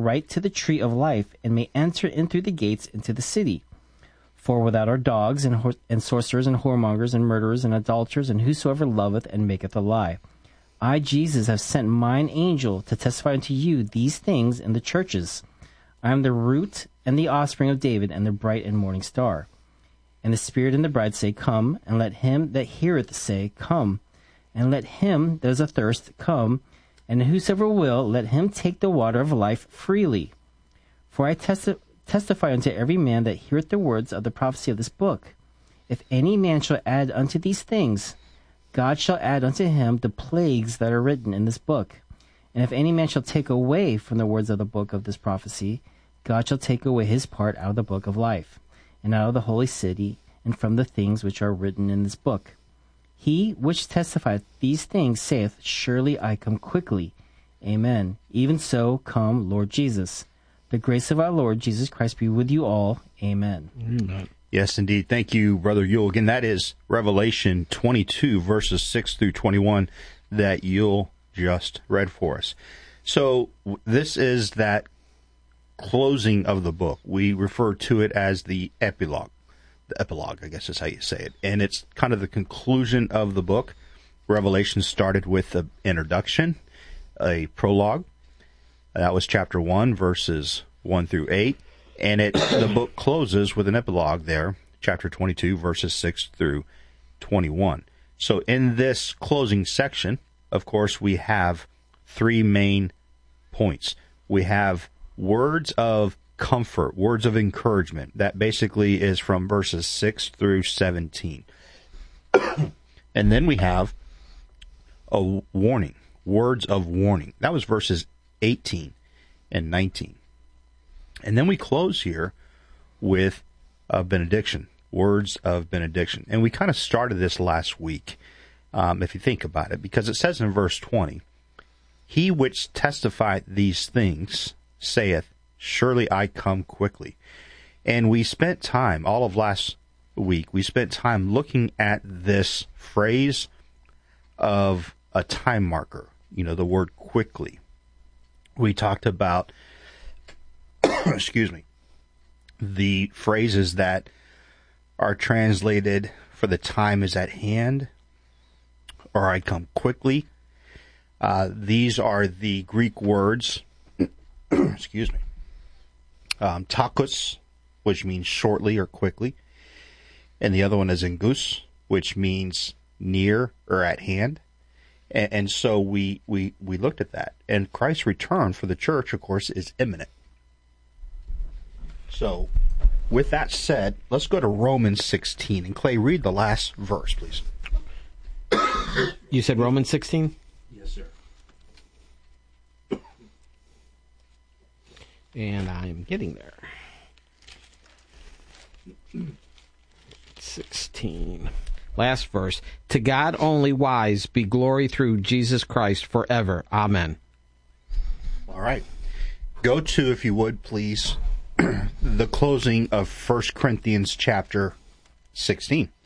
right to the tree of life, and may enter in through the gates into the city. For without are dogs, and sorcerers, and whoremongers, and murderers, and adulterers, and whosoever loveth and maketh a lie. I, Jesus, have sent mine angel to testify unto you these things in the churches. I am the root and the offspring of David, and the bright and morning star. And the Spirit and the bride say, Come, and let him that heareth say, Come. And let him that is athirst come, and whosoever will, let him take the water of life freely. For I testify unto every man that heareth the words of the prophecy of this book. If any man shall add unto these things, God shall add unto him the plagues that are written in this book. And if any man shall take away from the words of the book of this prophecy, God shall take away his part out of the book of life, and out of the holy city, and from the things which are written in this book. He which testifieth these things saith, Surely I come quickly. Amen. Even so, come, Lord Jesus. The grace of our Lord Jesus Christ be with you all. Amen. Amen. Yes, indeed. Thank you, Brother Yule. Again, that is Revelation 22, verses 6 through 21, that Yule just read for us. So this is that closing of the book. We refer to it as the epilogue. The epilogue, I guess is how you say it. And it's kind of the conclusion of the book. Revelation started with an introduction, a prologue. That was chapter 1, verses 1 through 8. And the book closes with an epilogue there, chapter 22, verses 6 through 21. So in this closing section, of course, we have three main points. We have words of comfort, words of encouragement. That basically is from verses 6 through 17. And then we have a warning, words of warning. That was verses 18 and 19. And then we close here with a benediction, words of benediction. And we kind of started this last week, if you think about it, because it says in verse 20, He which testifieth these things saith, Surely I come quickly. And we spent time, all of last week, we spent time looking at this phrase of a time marker, the word quickly. We talked about, excuse me, the phrases that are translated for the time is at hand, or I come quickly. These are the Greek words, excuse me, takos, which means shortly or quickly, and the other one is engus, which means near or at hand. And so we looked at that. And Christ's return for the church, of course, is imminent. So, with that said, let's go to Romans 16. And Clay, read the last verse, please. You said Romans 16? Yes, sir. And I am getting there. 16. Last verse. To God only wise be glory through Jesus Christ forever. Amen. All right. Go to, if you would, please, the closing of 1 Corinthians chapter 16.